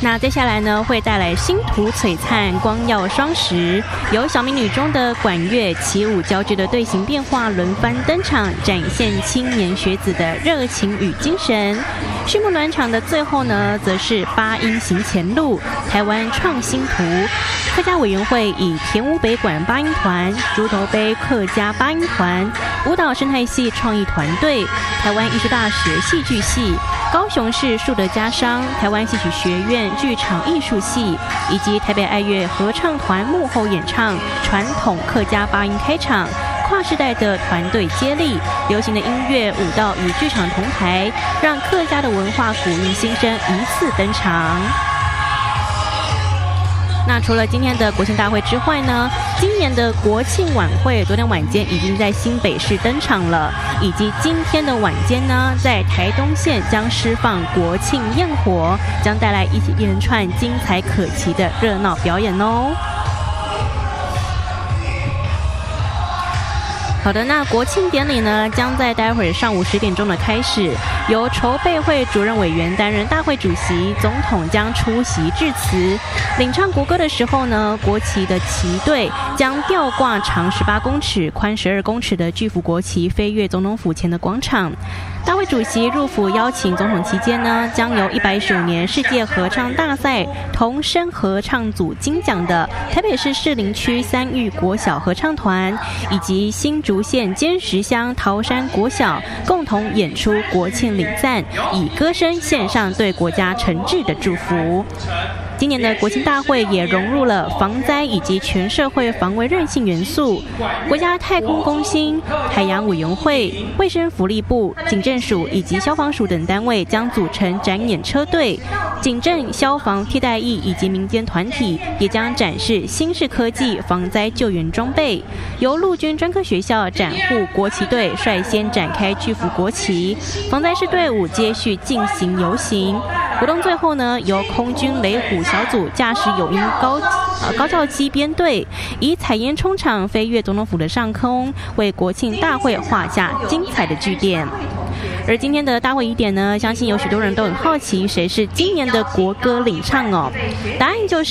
那接下来呢，会带来星途璀璨、光耀双时，由小美女中的管乐、起舞交织的队形变化轮番登场，展现青年学子的热情与精神。序幕暖场的最后呢，则是八音行前路，台湾创新图。客家委员会以田屋北管八音团、竹头杯客家八音团、舞蹈生态系创意团队、台湾艺术大学戏剧系、高雄市树德家商、台湾戏曲学院剧场艺术系以及台北爱乐合唱团幕后演唱传统客家八音开场。跨世代的团队接力，流行的音乐、舞蹈与剧场同台，让客家的文化古韵新生一次登场。那除了今天的国庆大会之外呢，今年的国庆晚会昨天晚间已经在新北市登场了，以及今天的晚间呢，在台东县将释放国庆焰火，将带来一连串精彩可期的热闹表演哦。好的，那国庆典礼呢，将在待会儿上午10点钟的开始，由筹备会主任委员担任大会主席，总统将出席致辞。领唱国歌的时候呢，国旗的旗队将吊挂长18公尺、宽12公尺的巨幅国旗飞越总统府前的广场。大会主席入府邀请总统期间呢，将由115年世界合唱大赛童声合唱组金奖的台北市士林区3育国小合唱团，以及新竹县尖石乡桃山国小共同演出国庆礼赞，以歌声献上对国家诚挚的祝福。今年的国庆大会也融入了防灾以及全社会防卫韧性元素。国家太空中心、海洋委员会、卫生福利部、警政署以及消防署等单位将组成展演车队，警政、消防、替代役以及民间团体也将展示新式科技防灾救援装备。由陆军专科学校展护国旗队率先展开巨幅国旗，防灾士队伍接续进行游行。活动最后呢，由空军雷虎小组驾驶有音高教机编队，以彩烟冲场飞越总统府的上空，为国庆大会画下精彩的句点。而今天的大会仪典呢，相信有许多人都很好奇，谁是今年的国歌领唱哦？答案就是